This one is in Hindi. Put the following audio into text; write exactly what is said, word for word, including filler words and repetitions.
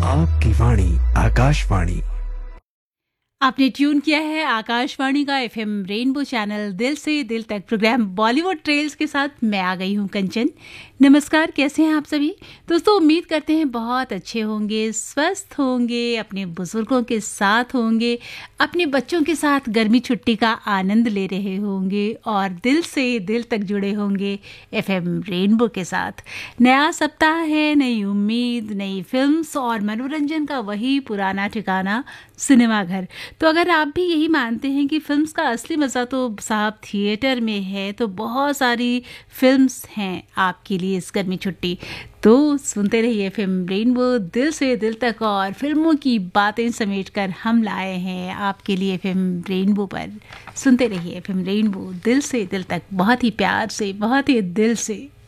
आपकी वाणी आकाशवाणी। आपने ट्यून किया है आकाशवाणी का एफएम रेनबो चैनल दिल से दिल तक प्रोग्राम बॉलीवुड ट्रेल्स के साथ मैं आ गई हूँ कंचन। नमस्कार, कैसे हैं आप सभी दोस्तों? उम्मीद करते हैं बहुत अच्छे होंगे, स्वस्थ होंगे, अपने बुजुर्गों के साथ होंगे, अपने बच्चों के साथ गर्मी छुट्टी का आनंद ले रहे होंगे और दिल से दिल तक जुड़े होंगे एफएम रेनबो के साथ। नया सप्ताह है, नई उम्मीद, नई फिल्म्स और मनोरंजन का वही पुराना ठिकाना सिनेमा घर। तो अगर आप भी यही मानते हैं कि फिल्म्स का असली मज़ा तो साहब थिएटर में है, तो बहुत सारी फिल्म्स हैं आपके लिए इस गर्मी छुट्टी। तो सुनते रहिए एफएम रेनबो दिल से दिल तक, और फिल्मों की बातें समेटकर हम लाए हैं आपके लिए एफएम रेनबो पर। सुनते रहिए एफएम रेनबो दिल से दिल तक, बहुत ही प्यार से, बहुत ही दिल से।